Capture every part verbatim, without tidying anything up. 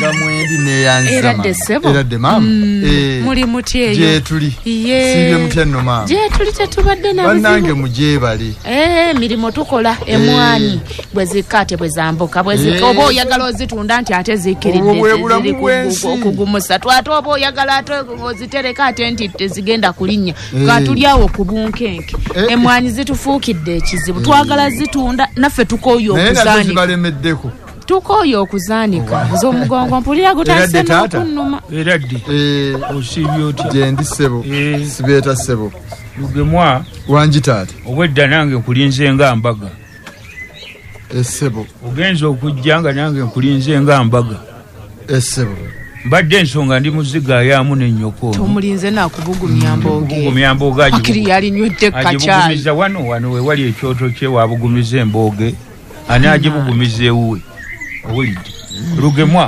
nga mwendi ne yanzama era de sebo era de mama mm. eh muri mutyeyo je tuli yeah. sibye mutyenno mama je tuli tetubadde na bizibu banange mujebali eh mirimo tukola emwani eh. bwezikate bwezambuka bwezika obo oyagala ozitunda nti ate zikiridde ziri kugumusa twato obo oyagala ato ozitereka ate nti tezigenda kulinnya eh. katulyawo kubunkenke eh. emwani zitufuukidde ekizibu eh. twagala zitunda naffe tukoyo okuzaanika tukoyo okuzaanika zo mugongo mpulira gutase n'okunnuma era ddi eh osibyo oti jendi sebo eh sibeta sebo lugemwa wanji taata obwedda nange nkulinze nga mbaga esebo ogenza okujjanga nange nkulinze nga mbaga esebo mbadde ensonga ndi muziga yamu n'ennyoko tumulinze nakubugumya mboge kubugumya mboge akiri yali nywedde kakyali wano wano we wali ekyoto kye wabugumiza emboge ani agibugumiza ewuwe owulidde lugemwa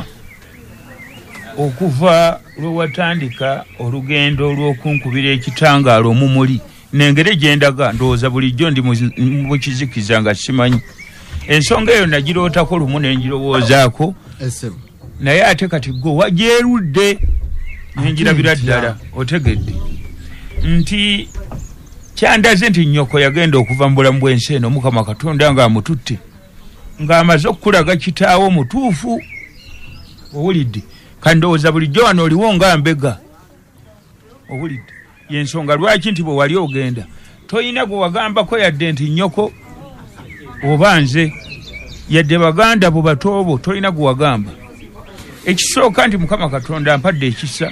okuva lwe watandika olugendo olw'okunkubira ekitangaalo omumuli nengere gyendaga ndowooza bulijjo ndi mu kizikiza nga simanyi ensonga eyo nagirootako lumu nenjirowoozaako naye ate kati gwe wagyerudde nenjirabira ddala otegedde nti kyandaze nti nnyoko yagenda okuva mu bulamu bw'ensi eno Mukama Katonda ng'amututte ng'amaze okukulaga kitaawo mutuufu owulidde kandowooza bulijjo wano oliwo nga mbega owulidde yensonga lwaki nti bwe wali ogenda toyina gwe wagambako yadde nti nnyoko oba nze yadde baganda bo batoobo toyina gwe wagamba ekisooka nti Mukama Katonda ampadde ekisa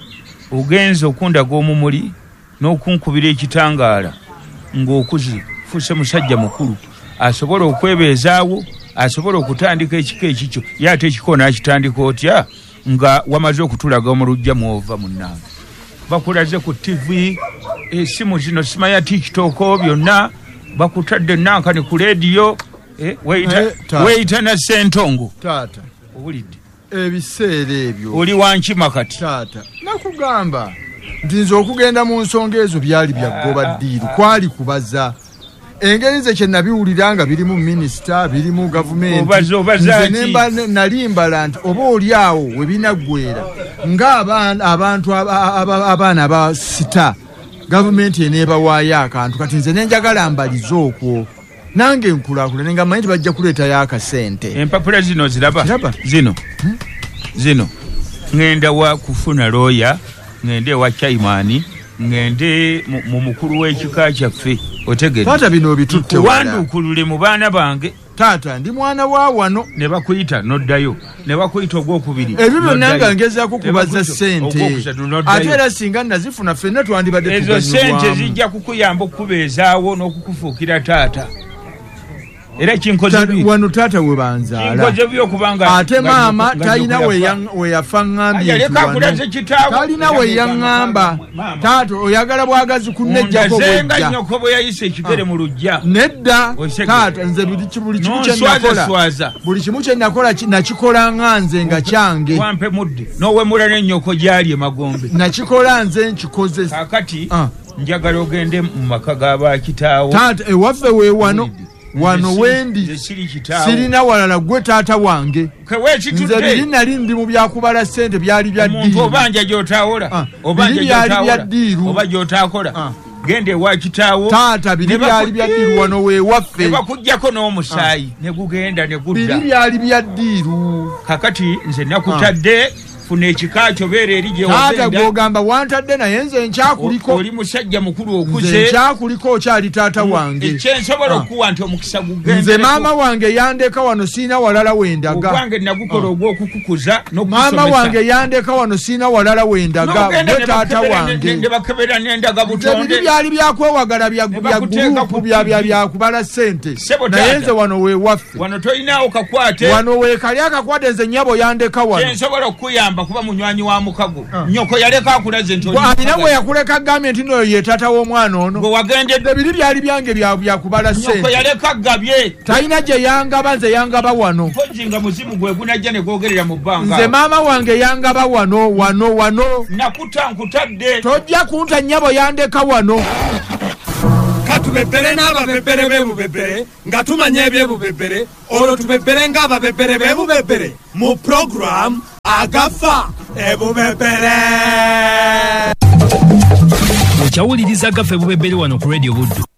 ogenza okundaga omumuli n'okunkubira ekitangaala ng'okuze fuuse musajja mukulu asobola okwebeezaawo asobola okutandika ekika ekikyo ye ate ekiko n'akitandika otya nga wamaze okutulaga mu lujja mwova munnange bakulaze ku tivi esimu zino simanya tikitoko byonna bakutadde nankani ku leediyo eh, weeyita na Ssentongo taata owulidde ebiseera ebyo oli wankima kati taata nakugamba nti nze okugenda mu nsonga ezo byali byagoba ddiiru kwali kubaza engeri ze kye nabiwulira nga biri mu minisita biri mu gavumenti nze nemba nalimbala nti oba oli awo we binaggwera ng'abantu abaana aba sita gavumenti eneebawaayo akantu kati nze nenjagala mbalize okwo nange nkulaakulane nga manyi nti bajja kuleetayo akasente empapula zino ziraba zino hmm? zino ngenda wa kufuna looya ngende ewa Chaimani ngende mu mukulu w'ekika kyaffe otegedde taata bino bitutte wandukulule mu baana bange taata ndi mwana wa wano ne bakuyita noddayo ne bakuyita ogwokubiri ebyo byonna nga ngezaako kubaza ssente ate era singa nazifuna ffenna twandibadde ezo ssente zijja kukuyamba okukubeezaawo n'okukufuukira taata era kinkoze wano taata we banzaala kinkoze byo kubanga ate maama talina we yafa ngambye talina we yaŋŋamba taata oyagala bwagazi kunnejjako bwejja nnyoko bwe yayise ekigere mu lujja nedda taata nze buli kimu kye nakola buli kimu kye nakola nakikola nga nze nga kyange wampe mudde n'owemula n'ennyoko gyali emagombe nakikola nze nkikoze kakati njagala ogende mu maka g'abakitaawo taata ewaffe we wano wano wendi sirina walala gwe taata wange nze biri nali ndi mu byakubala ssente byali bya ddiiru obanja gy'otaawola biri byali bya ddiiru oba gy'otaakola gende ewa kitaawo taata biri byali bya ddiiru wano weewaffe ne bakuggyako n'omusaayi ne gugenda ne gudda biri byali bya ddiiru kakati nze nakutadde funa ekika kyo beera eri gye wagenda taata gw'ogamba wantadde naye nze nkyakuliko oli musajja mukulu okuze nze nkyakuliko okyali taata wange ekyensobola okuwa nti omukisa gugende nze maama wange yandeka wano siina walala wendaga ogwange nagukola ogw'okukukuza n'okusomesa maama wange yandeka wano siina walala wendaga gwe taata wange ne bakebera n'endaga butonde biri byali byakwewagala bya gurupu byakubala ssente naye nze wano weewaffe wano tolinaawo kakwate wano weekali akakwate nze nnyabo yandeka wano kyensobola okukuyamba kuba munywanyi wa mukago nnyoko yaleka akulaze nti alina bwe yakuleka agambye nti noyo ye taata w'omwana ono bwe wagendedde biri byali byange byakubala ssente nnyoko yaleka agabye talina gye yangaba nze yangaba wano mpozi nga muzimu gwe gunajja ne gwogerera mu bbanga nze maama wange yangaba wano wano wano nakuta nkutadde tojja kunta nnyabo yandeka wano katubebere n'ababebere b'ebubebere nga tumanya ebyebubebere olwo tubebere ng'ababebere b'ebubebere mu program agafa ebubebere okyawuliriza agafa ebubebere wano ku Radio Buddu.